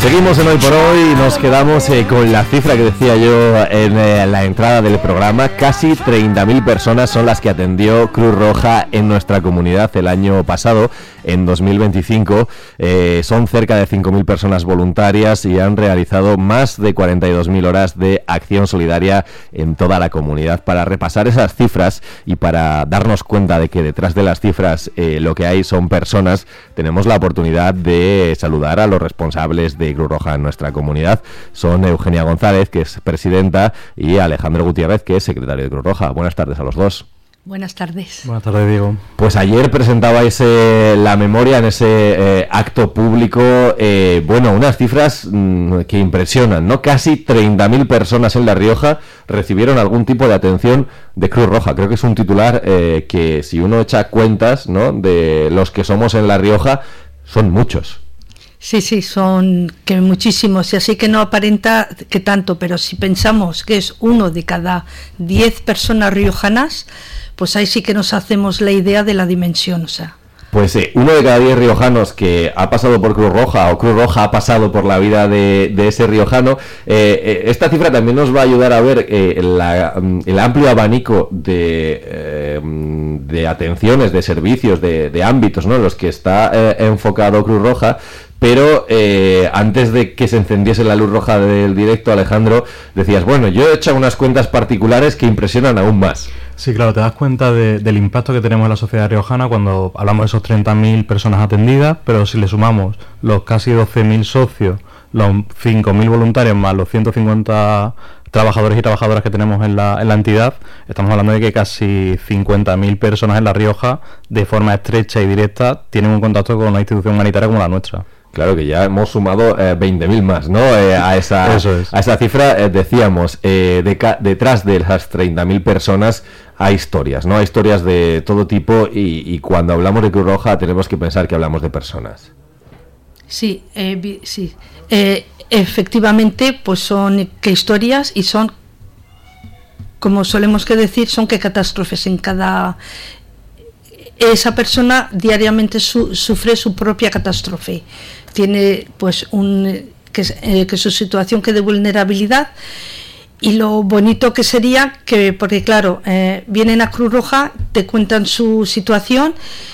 Seguimos en Hoy por Hoy y nos quedamos con la cifra que decía yo en la entrada del programa. Casi 30.000 personas son las que atendió Cruz Roja en nuestra comunidad el año pasado, en 2025. Son cerca de 5.000 personas voluntarias y han realizado más de 42.000 horas de acción solidaria en toda la comunidad. Para repasar esas cifras y para darnos cuenta de que detrás de las cifras lo que hay son personas, tenemos la oportunidad de saludar a los responsables de Cruz Roja en nuestra comunidad. Son Eugenia González, que es presidenta, y Alejandro Gutiérrez, que es secretario de Cruz Roja. Buenas tardes a los dos. Buenas tardes. Buenas tardes, Diego. Pues ayer presentabais la memoria en ese acto público. Unas cifras que impresionan, ¿no? Casi 30.000 personas en La Rioja recibieron algún tipo de atención de Cruz Roja. Creo que es un titular que, si uno echa cuentas, ¿no?, de los que somos en La Rioja, son muchos. Sí, son que muchísimos, y así que no aparenta que tanto, pero si pensamos que es 1 de cada 10 personas riojanas, pues ahí sí que nos hacemos la idea de la dimensión, o sea. Pues 1 de cada 10 riojanos que ha pasado por Cruz Roja, o Cruz Roja ha pasado por la vida de ese riojano. Esta cifra también nos va a ayudar a ver el amplio abanico de atenciones, de servicios, de ámbitos, ¿no?, en los que está enfocado Cruz Roja. Pero antes de que se encendiese la luz roja del directo, Alejandro, decías, bueno, yo he hecho unas cuentas particulares que impresionan aún más. Sí, claro, te das cuenta del impacto que tenemos en la sociedad riojana cuando hablamos de esos 30.000 personas atendidas, pero si le sumamos los casi 12.000 socios, los 5.000 voluntarios más los 150 trabajadores y trabajadoras que tenemos en la entidad, estamos hablando de que casi 50.000 personas en La Rioja, de forma estrecha y directa, tienen un contacto con una institución humanitaria como la nuestra. Claro que ya hemos sumado 20.000 más, ¿no? A esa cifra. Decíamos, detrás de las 30.000 personas hay historias, ¿no? Hay historias de todo tipo y cuando hablamos de Cruz Roja tenemos que pensar que hablamos de personas. Sí, efectivamente, pues son que historias, y son, como solemos que decir, son que catástrofes en cada... Esa persona diariamente sufre su propia catástrofe. Tiene pues que su situación que de vulnerabilidad, y lo bonito que sería que, porque claro, vienen a Cruz Roja, te cuentan su situación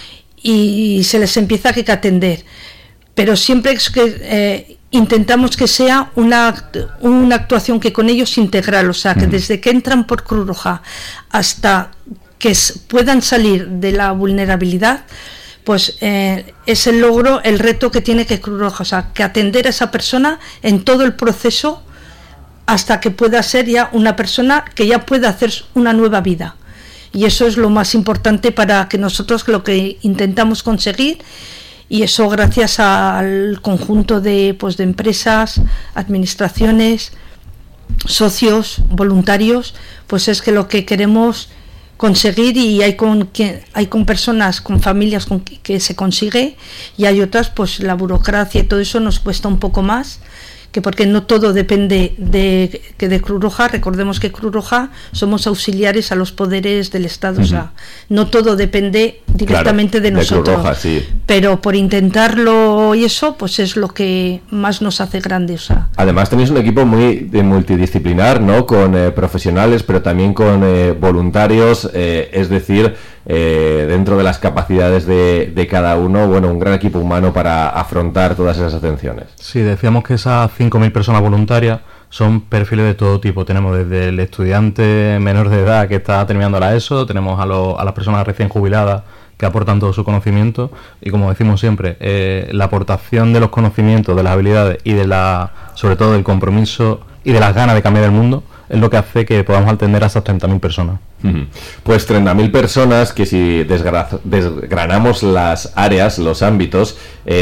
y se les empieza a atender, pero siempre es que intentamos que sea una actuación que con ellos integral, o sea, que desde que entran por Cruz Roja hasta que puedan salir de la vulnerabilidad, pues es el logro, el reto que tiene que Cruz Roja, o sea, que atender a esa persona en todo el proceso hasta que pueda ser ya una persona que ya pueda hacer una nueva vida. Y eso es lo más importante para que nosotros lo que intentamos conseguir, y eso gracias al conjunto de empresas, administraciones, socios, voluntarios, pues es que lo que queremos conseguir, y hay con personas, con familias con que se consigue, y hay otras, pues la burocracia y todo eso nos cuesta un poco más, que porque no todo depende de Cruz Roja. Recordemos que Cruz Roja somos auxiliares a los poderes del Estado, o sea, no todo depende directamente de nosotros, de Cruz Roja, sí. Pero por intentarlo, y eso pues es lo que más nos hace grandes, o sea. Además tenéis un equipo muy multidisciplinar, ¿no?, con profesionales, pero también con voluntarios, es decir, dentro de las capacidades de cada uno, bueno, un gran equipo humano para afrontar todas esas atenciones. Sí, decíamos que esas 5.000 personas voluntarias son perfiles de todo tipo. Tenemos desde el estudiante menor de edad que está terminando la ESO, tenemos a las personas recién jubiladas que aportan todo su conocimiento, y como decimos siempre, la aportación de los conocimientos, de las habilidades y sobre todo del compromiso y de las ganas de cambiar el mundo es lo que hace que podamos atender a esas 30.000 personas. Pues 30.000 personas que, si desgranamos las áreas, los ámbitos,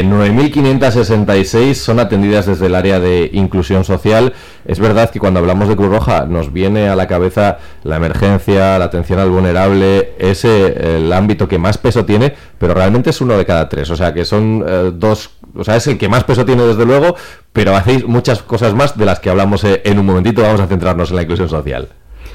9.566 son atendidas desde el área de inclusión social. Es verdad que cuando hablamos de Cruz Roja nos viene a la cabeza la emergencia, la atención al vulnerable, es el ámbito que más peso tiene, pero realmente es 1 de cada 3, o sea que son dos, o sea, es el que más peso tiene desde luego, pero hacéis muchas cosas más de las que hablamos en un momentito. Vamos a centrarnos en la inclusión social.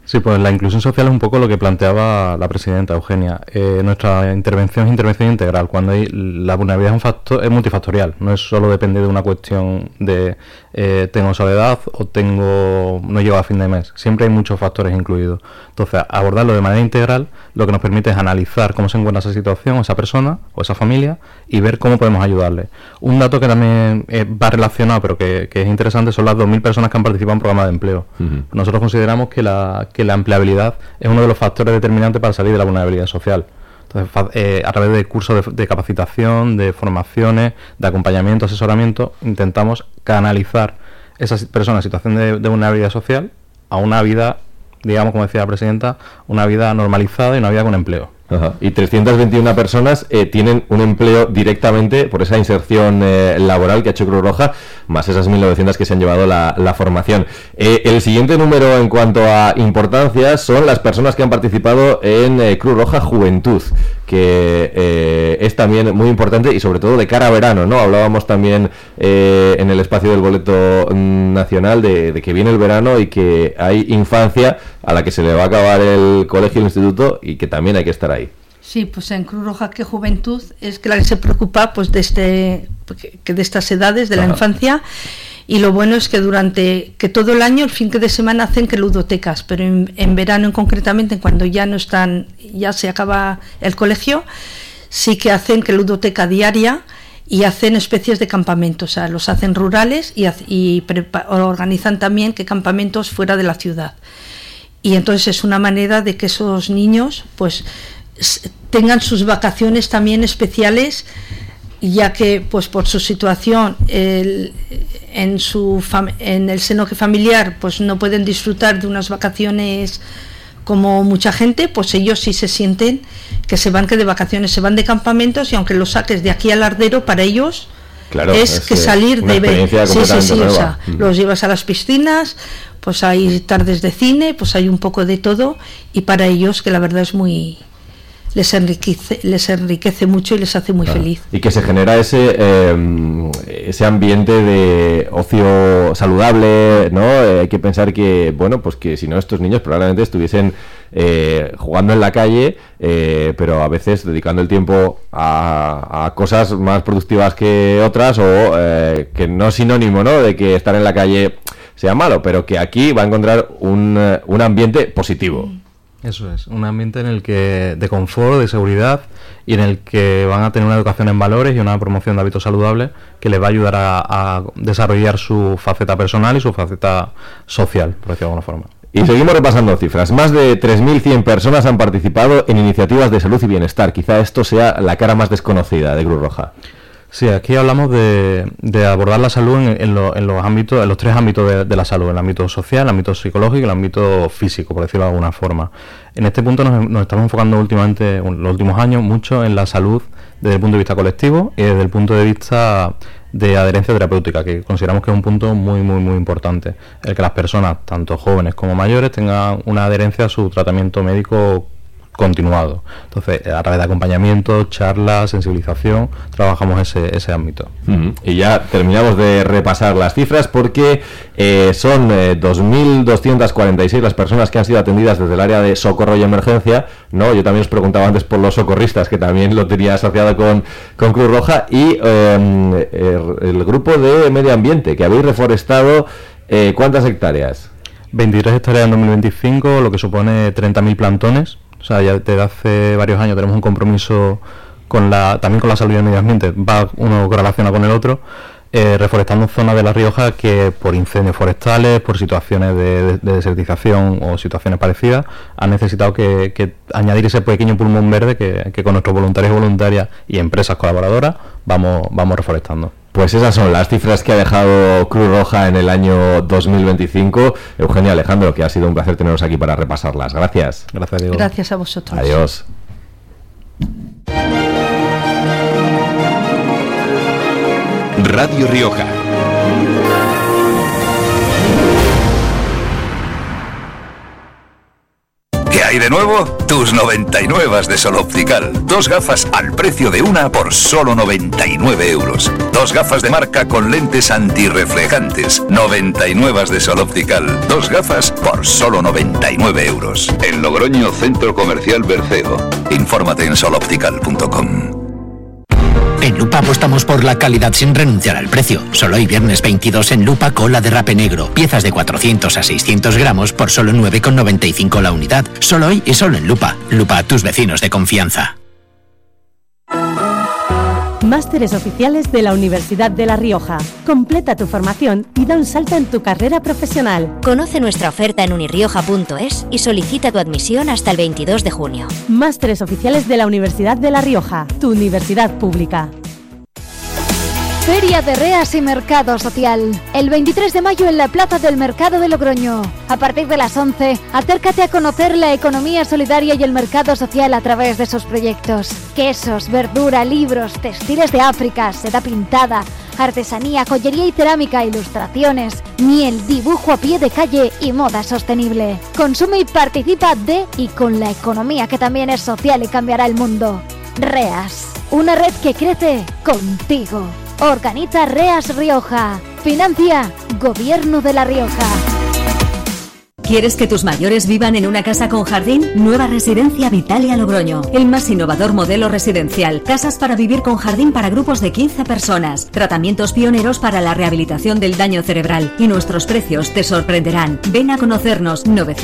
Sí, pues la inclusión social es un poco lo que planteaba la presidenta Eugenia. Nuestra intervención es intervención integral. Cuando la vulnerabilidad es un factor, es multifactorial, no es solo depende de una cuestión de tengo soledad o no llego a fin de mes. Siempre hay muchos factores incluidos. Entonces, abordarlo de manera integral lo que nos permite es analizar cómo se encuentra esa situación, esa persona o esa familia y ver cómo podemos ayudarle. Un dato que también va relacionado, pero que es interesante, son las 2.000 personas que han participado en programas de empleo. Uh-huh. Nosotros consideramos que la empleabilidad es uno de los factores determinantes para salir de la vulnerabilidad social. Entonces, a través de cursos de capacitación, de formaciones, de acompañamiento, asesoramiento, intentamos canalizar esas personas en situación de vulnerabilidad social a una vida, digamos, como decía la presidenta, una vida normalizada y una vida con empleo. Ajá. Y 321 personas tienen un empleo directamente por esa inserción laboral que ha hecho Cruz Roja, más esas 1.900 que se han llevado la formación. El siguiente número en cuanto a importancia son las personas que han participado en Cruz Roja Juventud, que es también muy importante y sobre todo de cara a verano, ¿no? Hablábamos también en el espacio del boleto nacional de que viene el verano y que hay infancia a la que se le va a acabar el colegio y el instituto y que también hay que estar ahí. Sí, pues en Cruz Roja que Juventud es que la que se preocupa pues de estas edades de la infancia, y lo bueno es que que todo el año, el fin de semana hacen que ludotecas, pero en verano concretamente, cuando ya se acaba el colegio, sí que hacen que ludoteca diaria y hacen especies de campamentos, o sea, los hacen rurales y organizan también que campamentos fuera de la ciudad. Y entonces es una manera de que esos niños pues tengan sus vacaciones también especiales, ya que pues por su situación en el seno familiar pues no pueden disfrutar de unas vacaciones como mucha gente, pues ellos sí se sienten que de vacaciones, se van de campamentos, y aunque los saques de aquí al Ardero, para ellos claro, es que salir de o sea, los llevas a las piscinas, pues hay tardes de cine, pues hay un poco de todo, y para ellos que la verdad es les enriquece mucho y les hace muy feliz. Y que se genera ese ambiente de ocio saludable, ¿no? Hay que pensar que, bueno, pues que si no, estos niños probablemente estuviesen jugando en la calle, pero a veces dedicando el tiempo a cosas más productivas que otras, o que no es sinónimo, ¿no?, de que estar en la calle sea malo, pero que aquí va a encontrar un ambiente positivo. Eso es, un ambiente en el que de confort, de seguridad, y en el que van a tener una educación en valores y una promoción de hábitos saludables que les va a ayudar a desarrollar su faceta personal y su faceta social, por decirlo de alguna forma. Y seguimos repasando cifras. Más de 3.100 personas han participado en iniciativas de salud y bienestar. Quizá esto sea la cara más desconocida de Cruz Roja. Sí, aquí hablamos de abordar la salud en los tres ámbitos de la salud: el ámbito social, el ámbito psicológico y el ámbito físico, por decirlo de alguna forma. En este punto nos estamos enfocando últimamente, en los últimos años, mucho en la salud desde el punto de vista colectivo y desde el punto de vista de adherencia terapéutica, que consideramos que es un punto muy, muy, muy importante, el que las personas, tanto jóvenes como mayores, tengan una adherencia a su tratamiento médico continuado. Entonces, a través de acompañamiento, charlas, sensibilización, trabajamos ese ámbito. Y ya terminamos de repasar las cifras, porque son 2.246 las personas que han sido atendidas desde el área de socorro y emergencia, ¿no? Yo también os preguntaba antes por los socorristas, que también lo tenía asociado con Cruz Roja, y el grupo de medio ambiente, que habéis reforestado, ¿cuántas hectáreas? 23 hectáreas en 2025, lo que supone 30.000 plantones. O sea, ya desde hace varios años tenemos un compromiso también con la salud y el medio ambiente, va uno correlaciona con el otro, reforestando zonas de La Rioja que por incendios forestales, por situaciones de desertización o situaciones parecidas, han necesitado que añadir ese pequeño pulmón verde que con nuestros voluntarios y voluntarias y empresas colaboradoras vamos reforestando. Pues esas son las cifras que ha dejado Cruz Roja en el año 2025. Eugenia, Alejandro, que ha sido un placer teneros aquí para repasarlas. Gracias. Gracias, Diego. Gracias a vosotros. Adiós. Radio Rioja. hay de nuevo? Tus 99 de Sol Optical. 2 gafas al precio de una por solo 99 euros. 2 gafas de marca con lentes antirreflejantes. 99 de Sol Optical. 2 gafas por solo 99 euros. En Logroño, Centro Comercial Berceo. Infórmate en soloptical.com. En Lupa apostamos por la calidad sin renunciar al precio. Solo hoy viernes 22 en Lupa cola de rape negro. Piezas de 400 a 600 gramos por solo 9,95 la unidad. Solo hoy y solo en Lupa. Lupa, tus vecinos de confianza. Másteres oficiales de la Universidad de La Rioja. Completa tu formación y da un salto en tu carrera profesional. Conoce nuestra oferta en unirioja.es y solicita tu admisión hasta el 22 de junio. Másteres oficiales de la Universidad de La Rioja, tu universidad pública. Feria de Reas y Mercado Social. El 23 de mayo en la Plaza del Mercado de Logroño. A partir de las 11, acércate a conocer la economía solidaria y el mercado social a través de sus proyectos. Quesos, verdura, libros, textiles de África, seda pintada, artesanía, joyería y cerámica, ilustraciones, miel, dibujo a pie de calle y moda sostenible. Consume y participa de y con la economía que también es social y cambiará el mundo. Reas, una red que crece contigo. Organiza Reas Rioja. Financia Gobierno de La Rioja. ¿Quieres que tus mayores vivan en una casa con jardín? Nueva Residencia Vitalia Logroño. El más innovador modelo residencial. Casas para vivir con jardín para grupos de 15 personas. Tratamientos pioneros para la rehabilitación del daño cerebral. Y nuestros precios te sorprenderán. Ven a conocernos.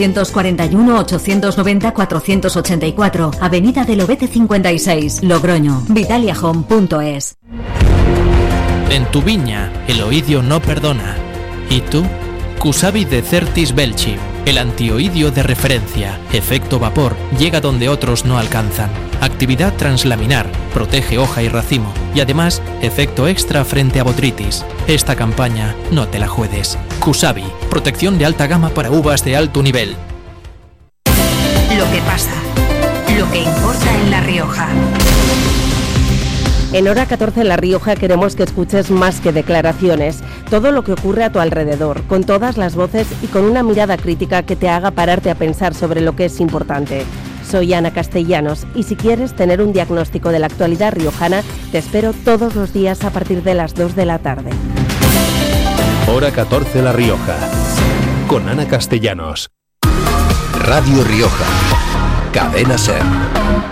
941-890-484. Avenida del Obete 56. Logroño. vitaliahome.es. En tu viña, el oidio no perdona. ¿Y tú? Cusavi de Certis Belchi, el antioidio de referencia. Efecto vapor, llega donde otros no alcanzan. Actividad translaminar, protege hoja y racimo. Y además, efecto extra frente a botrytis. Esta campaña no te la juegues. Cusavi, protección de alta gama para uvas de alto nivel. Lo que pasa, lo que importa en La Rioja. En Hora 14 en La Rioja queremos que escuches más que declaraciones, todo lo que ocurre a tu alrededor, con todas las voces y con una mirada crítica que te haga pararte a pensar sobre lo que es importante. Soy Ana Castellanos y si quieres tener un diagnóstico de la actualidad riojana, te espero todos los días a partir de las 2 de la tarde. Hora 14 La Rioja, con Ana Castellanos. Radio Rioja, Cadena SER.